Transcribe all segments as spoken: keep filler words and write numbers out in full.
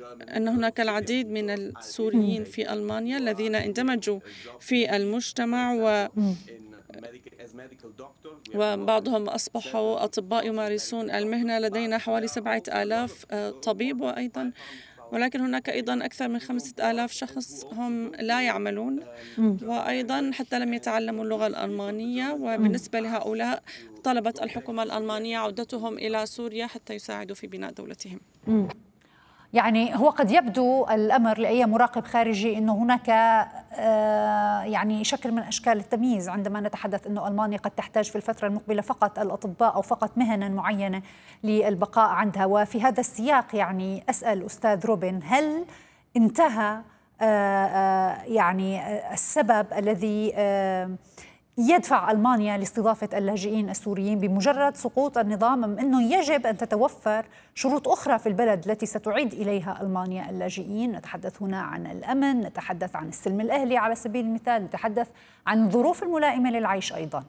أن هناك العديد من إمم. السوريين في ألمانيا الذين اندمجوا في المجتمع و إمم. وبعضهم أصبحوا أطباء يمارسون المهنة. لدينا حوالي سبعة آلاف آه، طبيب، وأيضا ولكن هناك أيضا أكثر من خمسة آلاف شخص هم لا يعملون، إمم. وأيضا حتى لم يتعلموا اللغة الألمانية. إمم. وبالنسبة لهؤلاء طلبت الحكومة الألمانية عودتهم إلى سوريا حتى يساعدوا في بناء دولتهم. إمم. يعني هو قد يبدو الأمر لأي مراقب خارجي أنه هناك آه، يعني شكل من أشكال التمييز عندما نتحدث أنه ألمانيا قد تحتاج في الفترة المقبلة فقط الأطباء أو فقط مهنا معينة للبقاء عندها. وفي هذا السياق يعني أسأل أستاذ روبن، هل انتهى آه، آه، يعني آه، السبب الذي آه، يدفع ألمانيا لاستضافة اللاجئين السوريين بمجرد سقوط النظام، أم أنه يجب أن تتوفر شروط أخرى في البلد التي ستعيد إليها ألمانيا اللاجئين؟ نتحدث هنا عن الأمن، نتحدث عن السلم الأهلي على سبيل المثال، نتحدث عن الظروف الملائمة للعيش أيضا.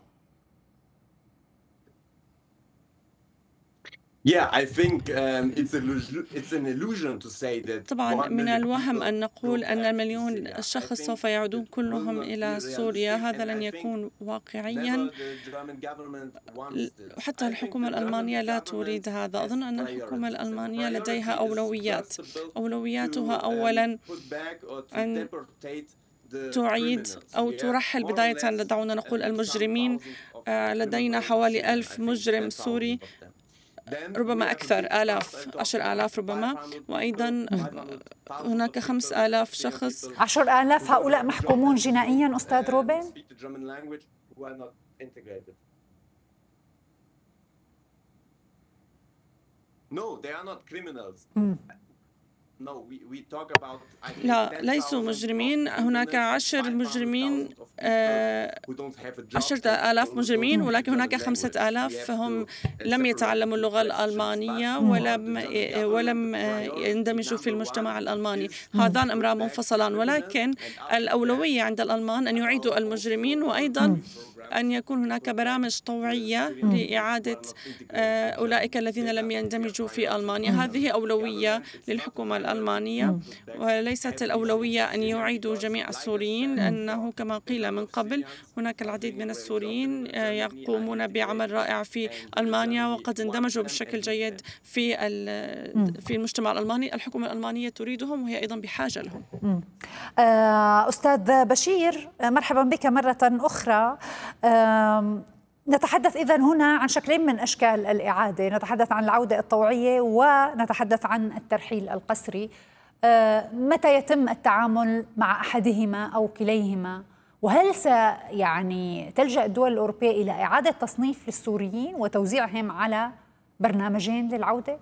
Yeah, I think um, it's, a, it's an illusion to say that طبعا من الوهم أن نقول أن المليون Syria. الشخص سوف يعودون كلهم إلى سوريا. هذا لن يكون واقعيا، حتى الحكومة الألمانية لا تريد هذا. أظن أن الحكومة الألمانية لديها أولويات. أولوياتها أولا أن تعيد أو ترحل بداية، دعونا نقول المجرمين. لدينا حوالي ألف مجرم سوري، ربما أكثر، آلاف، عشر آلاف ربما، وأيضا هناك خمس آلاف شخص. عشر آلاف هؤلاء محكومون جنائيا أستاذ روبن؟ No, they are not criminals. لا، ليسوا مجرمين. هناك عشر مجرمين، آه، عشرة آلاف مجرمين، ولكن هناك خمسة آلاف هم لم يتعلموا اللغة الألمانية ولم ولم يندمجوا في المجتمع الألماني. هذان أمران منفصلان، ولكن الأولوية عند الألمان أن يعيدوا المجرمين، وأيضا أن يكون هناك برامج طوعية لإعادة أولئك الذين لم يندمجوا في ألمانيا. هذه أولوية للحكومة الألمانية، وليست الأولوية أن يعيدوا جميع السوريين، لأنه كما قيل من قبل هناك العديد من السوريين يقومون بعمل رائع في ألمانيا وقد اندمجوا بشكل جيد في في المجتمع الألماني. الحكومة الألمانية تريدهم وهي أيضا بحاجة لهم. أستاذ بشير، مرحبا بك مرة أخرى. نتحدث إذن هنا عن شكلين من أشكال الإعادة، نتحدث عن العودة الطوعية ونتحدث عن الترحيل القسري. متى يتم التعامل مع أحدهما أو كليهما؟ وهل س يعني تلجأ الدول الأوروبية إلى إعادة تصنيف للسوريين وتوزيعهم على برنامجين للعودة؟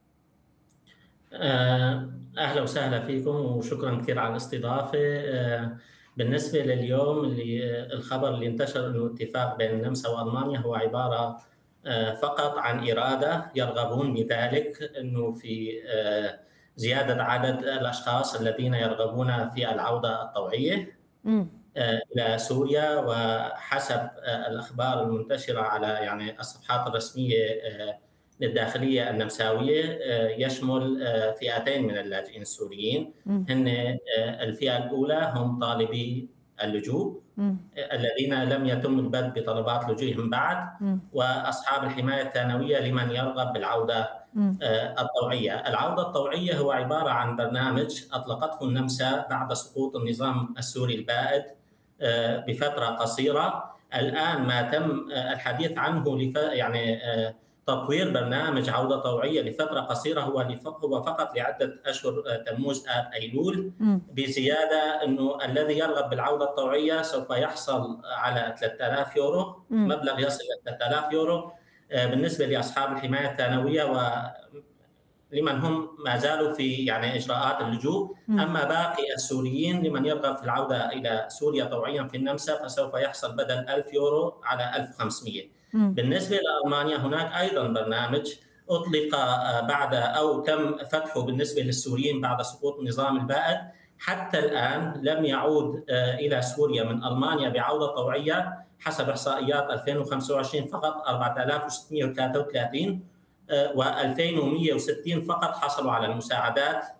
أهلا وسهلا فيكم وشكرا كثير على الاستضافة. بالنسبة لليوم اللي الخبر اللي انتشر أنه اتفاق بين النمسا وألمانيا هو عبارة فقط عن إرادة يرغبون بذلك، أنه في زيادة عدد الأشخاص الذين يرغبون في العودة الطوعية م. إلى سوريا. وحسب الأخبار المنتشرة على يعني الصفحات الرسمية للداخلية النمساوية يشمل فئتين من اللاجئين السوريين. هن الفئة الأولى هم طالبي اللجوء الذين لم يتم البدء بطلبات لجوئهم بعد، وأصحاب الحماية الثانوية لمن يرغب بالعودة الطوعية. العودة الطوعية هو عبارة عن برنامج أطلقته النمسا بعد سقوط النظام السوري البائد بفترة قصيرة. الآن ما تم الحديث عنه لف... يعني تطوير برنامج عودة طوعية لفترة قصيرة هو هو فقط لعدة أشهر، تموز آب أيلول، بزيادة أنه الذي يرغب بالعودة الطوعية سوف يحصل على ثلاثة آلاف يورو، مبلغ يصل إلى ثلاثة آلاف يورو بالنسبة لأصحاب الحماية الثانوية ولمن هم ما زالوا في يعني إجراءات اللجوء. أما باقي السوريين لمن يرغب في العودة إلى سوريا طوعيا في النمسا فسوف يحصل بدل ألف يورو على ألف وخمسمئة. بالنسبة لألمانيا هناك أيضا برنامج أطلق بعد أو تم فتحه بالنسبة للسوريين بعد سقوط النظام البائد. حتى الآن لم يعود إلى سوريا من ألمانيا بعودة طوعية حسب إحصائيات ألفين وخمسة وعشرين فقط أربعة آلاف وستمئة وثلاثة وثلاثين، وألفين ومئة وستين فقط حصلوا على المساعدات